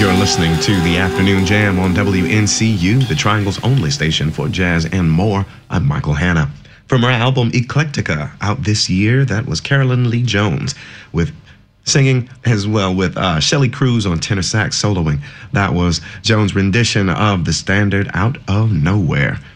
You're listening to the Afternoon Jam on WNCU, the Triangle's only station for jazz and more. I'm Michael Hanna. From her album Eclectica, out this year, that was Carolyn Lee Jones with singing as well with Shelley Cruz on tenor sax soloing. That was Jones' rendition of the standard Out of Nowhere.